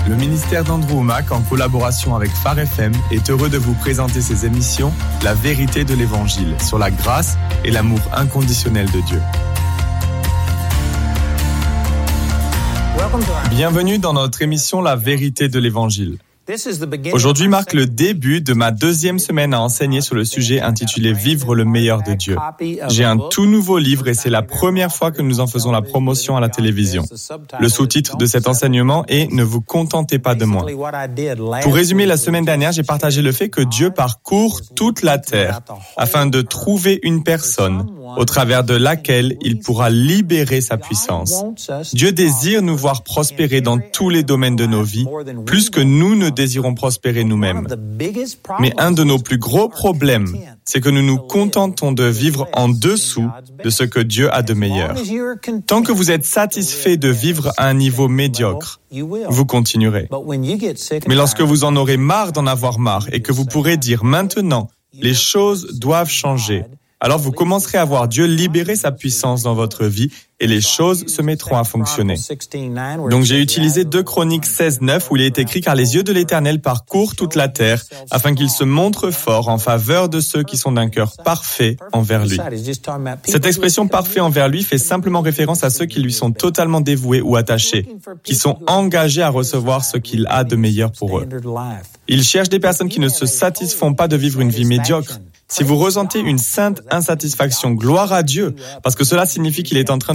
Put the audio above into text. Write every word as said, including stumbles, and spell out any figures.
Le ministère d'Andrew Wommack, en collaboration avec Phare F M, est heureux de vous présenter ses émissions « La vérité de l'Évangile » sur la grâce et l'amour inconditionnel de Dieu. Bienvenue dans notre émission « La vérité de l'Évangile ». Aujourd'hui marque le début de ma deuxième semaine à enseigner sur le sujet intitulé « Vivre le meilleur de Dieu ». J'ai un tout nouveau livre et c'est la première fois que nous en faisons la promotion à la télévision. Le sous-titre de cet enseignement est « Ne vous contentez pas de moi ». Pour résumer, la semaine dernière, j'ai partagé le fait que Dieu parcourt toute la terre afin de trouver une personne au travers de laquelle il pourra libérer sa puissance. Dieu désire nous voir prospérer dans tous les domaines de nos vies, plus que nous ne désirons prospérer nous-mêmes. Mais un de nos plus gros problèmes, c'est que nous nous contentons de vivre en dessous de ce que Dieu a de meilleur. Tant que vous êtes satisfait de vivre à un niveau médiocre, vous continuerez. Mais lorsque vous en aurez marre d'en avoir marre et que vous pourrez dire maintenant, les choses doivent changer, alors vous commencerez à voir Dieu libérer sa puissance dans votre vie et les choses se mettront à fonctionner. Donc j'ai utilisé deux Chroniques seize neuf où il est écrit « Car les yeux de l'Éternel parcourent toute la terre, afin qu'il se montre fort en faveur de ceux qui sont d'un cœur parfait envers lui. » Cette expression « parfait envers lui » fait simplement référence à ceux qui lui sont totalement dévoués ou attachés, qui sont engagés à recevoir ce qu'il a de meilleur pour eux. Il cherche des personnes qui ne se satisfont pas de vivre une vie médiocre. Si vous ressentez une sainte insatisfaction, gloire à Dieu, parce que cela signifie qu'il est en train